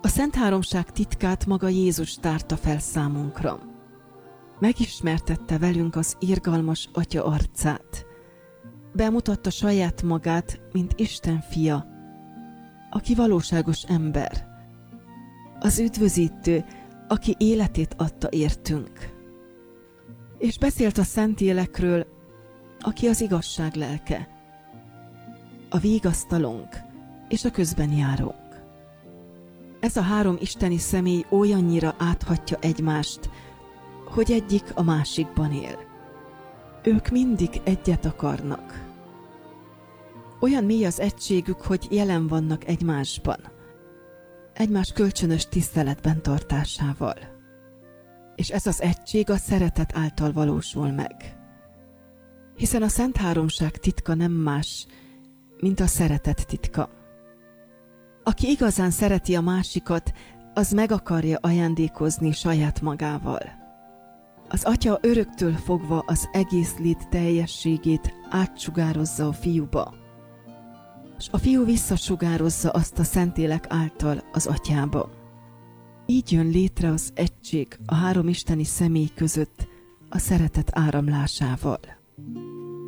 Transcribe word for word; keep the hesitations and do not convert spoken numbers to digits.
A Szent Háromság titkát maga Jézus tárta fel számunkra. Megismertette velünk az irgalmas Atya arcát. Bemutatta saját magát, mint Isten fia, aki valóságos ember. Az üdvözítő, aki életét adta értünk. És beszélt a Szentlélekről, aki az igazság lelke, a vigasztalónk és a közbenjárónk. Ez a három isteni személy olyannyira áthatja egymást, hogy egyik a másikban él. Ők mindig egyet akarnak. Olyan mély az egységük, hogy jelen vannak egymásban, egymás kölcsönös tiszteletben tartásával. És ez az egység a szeretet által valósul meg. Hiszen a Szent Háromság titka nem más, mint a szeretet titka. Aki igazán szereti a másikat, az meg akarja ajándékozni saját magával. Az Atya öröktől fogva az egész lét teljességét átsugározza a Fiúba, és a Fiú visszasugározza azt a Szentlélek által az Atyába. Így jön létre az egység a három isteni személy között a szeretet áramlásával.